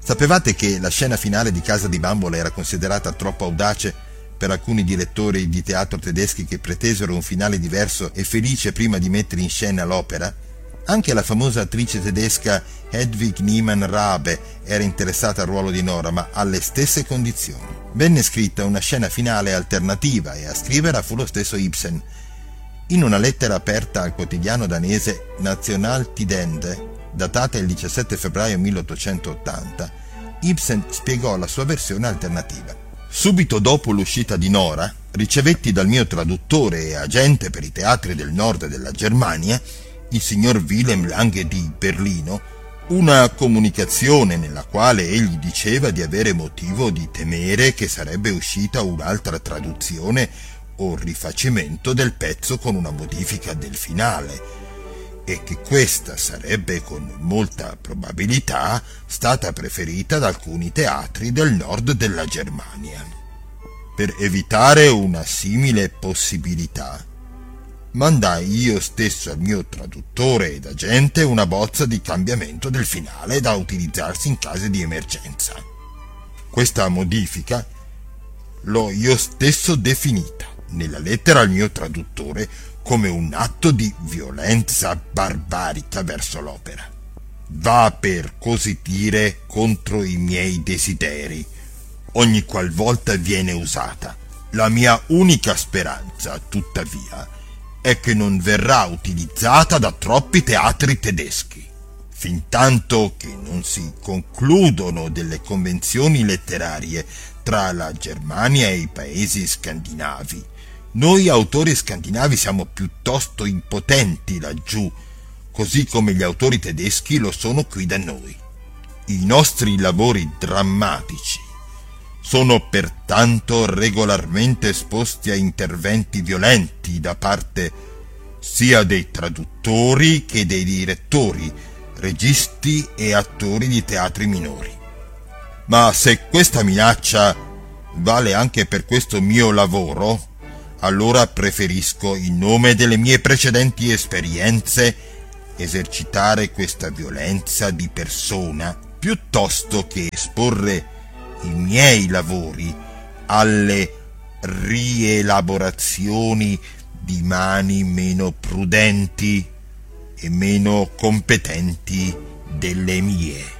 Sapevate che la scena finale di Casa di Bambola era considerata troppo audace per alcuni direttori di teatro tedeschi che pretesero un finale diverso e felice prima di mettere in scena l'opera? Anche la famosa attrice tedesca Hedwig Niemann-Rabe era interessata al ruolo di Nora, ma alle stesse condizioni. Venne scritta una scena finale alternativa e a scriverla fu lo stesso Ibsen. In una lettera aperta al quotidiano danese Nationaltidende, datata il 17 febbraio 1880, Ibsen spiegò la sua versione alternativa. Subito dopo l'uscita di Nora, ricevetti dal mio traduttore e agente per i teatri del nord della Germania, il signor Wilhelm Lange di Berlino, una comunicazione nella quale egli diceva di avere motivo di temere che sarebbe uscita un'altra traduzione o rifacimento del pezzo con una modifica del finale, e che questa sarebbe con molta probabilità stata preferita da alcuni teatri del nord della Germania. Per evitare una simile possibilità, mandai io stesso al mio traduttore ed agente una bozza di cambiamento del finale da utilizzarsi in casi di emergenza. Questa modifica l'ho io stesso definita nella lettera al mio traduttore come un atto di violenza barbarica verso l'opera. Va, per così dire, contro i miei desideri ogni qualvolta viene usata. La mia unica speranza, tuttavia, è che non verrà utilizzata da troppi teatri tedeschi. Fintanto che non si concludono delle convenzioni letterarie tra la Germania e i paesi scandinavi, noi autori scandinavi siamo piuttosto impotenti laggiù, così come gli autori tedeschi lo sono qui da noi. I nostri lavori drammatici sono pertanto regolarmente esposti a interventi violenti da parte sia dei traduttori che dei direttori, registi e attori di teatri minori. Ma se questa minaccia vale anche per questo mio lavoro, allora preferisco, in nome delle mie precedenti esperienze, esercitare questa violenza di persona piuttosto che esporre i miei lavori alle rielaborazioni di mani meno prudenti e meno competenti delle mie.